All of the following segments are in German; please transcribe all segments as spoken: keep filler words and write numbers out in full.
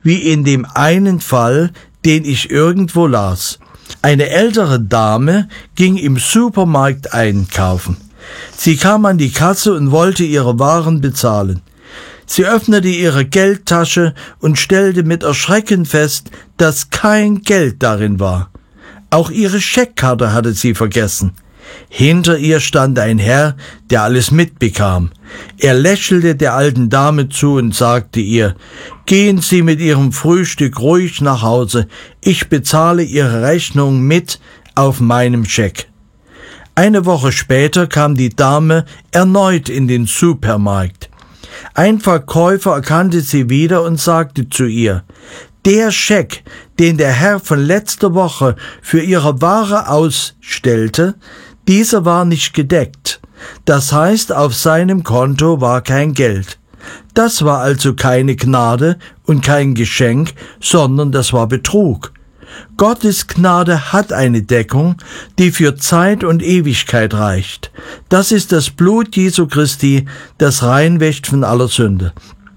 wie in dem einen Fall, den ich irgendwo las. Eine ältere Dame ging im Supermarkt einkaufen. Sie kam an die Kasse und wollte ihre Waren bezahlen. Sie öffnete ihre Geldtasche und stellte mit Erschrecken fest, dass kein Geld darin war. Auch ihre Scheckkarte hatte sie vergessen. Hinter ihr stand ein Herr, der alles mitbekam. Er lächelte der alten Dame zu und sagte ihr: »Gehen Sie mit Ihrem Frühstück ruhig nach Hause. Ich bezahle Ihre Rechnung mit auf meinem Scheck.« Eine Woche später kam die Dame erneut in den Supermarkt. Ein Verkäufer erkannte sie wieder und sagte zu ihr: »Der Scheck, den der Herr von letzter Woche für Ihre Ware ausstellte, dieser war nicht gedeckt. Das heißt, auf seinem Konto war kein Geld. Das war also keine Gnade und kein Geschenk, sondern das war Betrug. Gottes Gnade hat eine Deckung, die für Zeit und Ewigkeit reicht. Das ist das Blut Jesu Christi, das reinwäscht von aller Sünde.«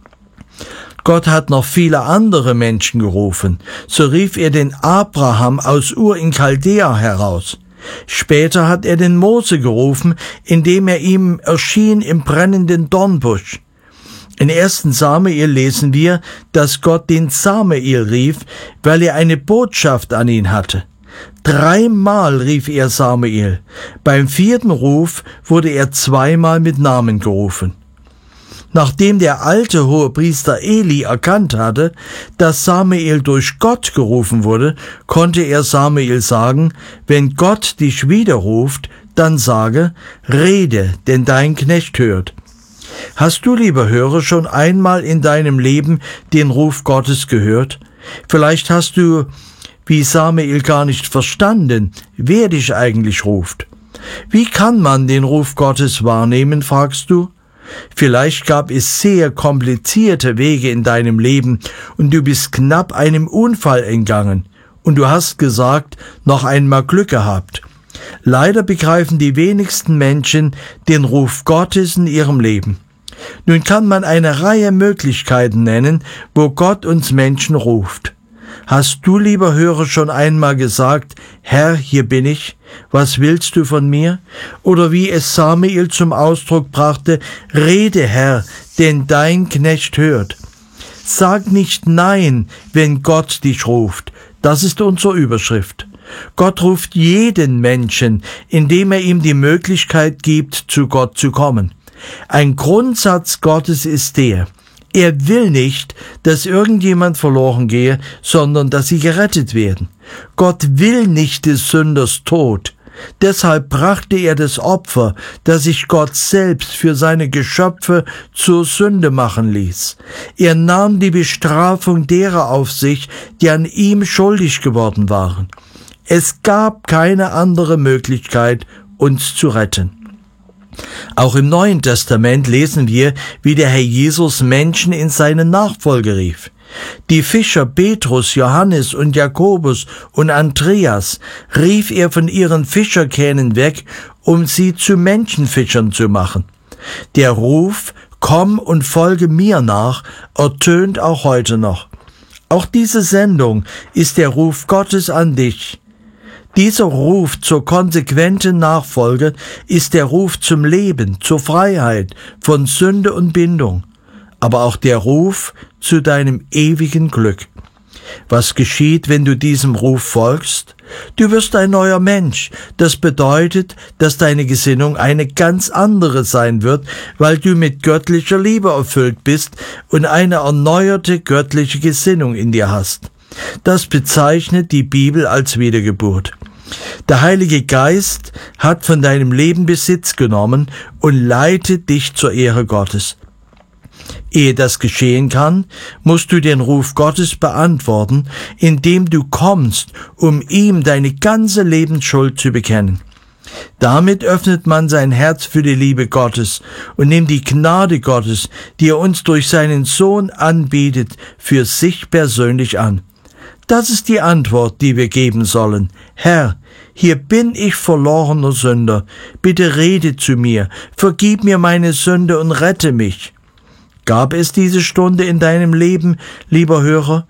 Gott hat noch viele andere Menschen gerufen. So rief er den Abraham aus Ur in Chaldea heraus. Später hat er den Mose gerufen, indem er ihm erschien im brennenden Dornbusch. In ersten Samuel lesen wir, dass Gott den Samuel rief, weil er eine Botschaft an ihn hatte. Dreimal rief er Samuel. Beim vierten Ruf wurde er zweimal mit Namen gerufen. Nachdem der alte Hohepriester Eli erkannt hatte, dass Samuel durch Gott gerufen wurde, konnte er Samuel sagen: »Wenn Gott dich widerruft, dann sage: Rede, denn dein Knecht hört.« Hast du, lieber Hörer, schon einmal in deinem Leben den Ruf Gottes gehört? Vielleicht hast du, wie Samuel, gar nicht verstanden, wer dich eigentlich ruft. Wie kann man den Ruf Gottes wahrnehmen, fragst du? Vielleicht gab es sehr komplizierte Wege in deinem Leben und du bist knapp einem Unfall entgangen und du hast gesagt, noch einmal Glück gehabt. Leider begreifen die wenigsten Menschen den Ruf Gottes in ihrem Leben. Nun kann man eine Reihe Möglichkeiten nennen, wo Gott uns Menschen ruft. Hast du, lieber Hörer, schon einmal gesagt: »Herr, hier bin ich, was willst du von mir?« Oder wie es Samuel zum Ausdruck brachte: »Rede, Herr, denn dein Knecht hört.« Sag nicht Nein, wenn Gott dich ruft. Das ist unsere Überschrift. Gott ruft jeden Menschen, indem er ihm die Möglichkeit gibt, zu Gott zu kommen. Ein Grundsatz Gottes ist der: Er will nicht, dass irgendjemand verloren gehe, sondern dass sie gerettet werden. Gott will nicht des Sünders Tod. Deshalb brachte er das Opfer, das sich Gott selbst für seine Geschöpfe zur Sünde machen ließ. Er nahm die Bestrafung derer auf sich, die an ihm schuldig geworden waren. Es gab keine andere Möglichkeit, uns zu retten. Auch im Neuen Testament lesen wir, wie der Herr Jesus Menschen in seine Nachfolge rief. Die Fischer Petrus, Johannes und Jakobus und Andreas rief er von ihren Fischerkähnen weg, um sie zu Menschenfischern zu machen. Der Ruf, komm und folge mir nach, ertönt auch heute noch. Auch diese Sendung ist der Ruf Gottes an dich. Dieser Ruf zur konsequenten Nachfolge ist der Ruf zum Leben, zur Freiheit von Sünde und Bindung, aber auch der Ruf zu deinem ewigen Glück. Was geschieht, wenn du diesem Ruf folgst? Du wirst ein neuer Mensch. Das bedeutet, dass deine Gesinnung eine ganz andere sein wird, weil du mit göttlicher Liebe erfüllt bist und eine erneuerte göttliche Gesinnung in dir hast. Das bezeichnet die Bibel als Wiedergeburt. Der Heilige Geist hat von deinem Leben Besitz genommen und leitet dich zur Ehre Gottes. Ehe das geschehen kann, musst du den Ruf Gottes beantworten, indem du kommst, um ihm deine ganze Lebensschuld zu bekennen. Damit öffnet man sein Herz für die Liebe Gottes und nimmt die Gnade Gottes, die er uns durch seinen Sohn anbietet, für sich persönlich an. Das ist die Antwort, die wir geben sollen. Herr, hier bin ich verlorener Sünder. Bitte rede zu mir, vergib mir meine Sünde und rette mich. Gab es diese Stunde in deinem Leben, lieber Hörer?